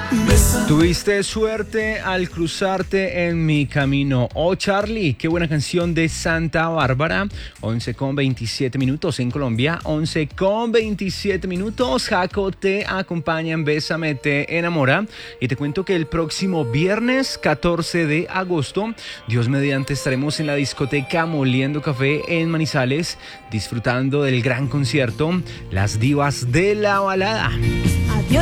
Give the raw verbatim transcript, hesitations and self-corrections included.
Tuviste suerte al cruzarte en mi camino. Oh, Charlie, qué buena canción de Santa Bárbara. once con veintisiete minutos en Colombia. once con veintisiete minutos. Jaco te acompaña en Bésame, te enamora. Y te cuento que el próximo viernes catorce de agosto, Dios mediante, estaremos en la discoteca Moliendo Café en Manizales, disfrutando del gran concierto Las Divas de la Balada.